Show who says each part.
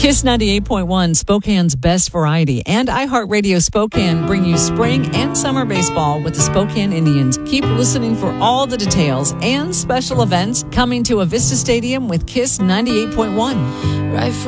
Speaker 1: Kiss 98.1, Spokane's best variety, and iHeartRadio Spokane bring you spring and summer baseball with the Spokane Indians. Keep listening for all the details and special events coming to Avista Stadium with Kiss 98.1.
Speaker 2: Right from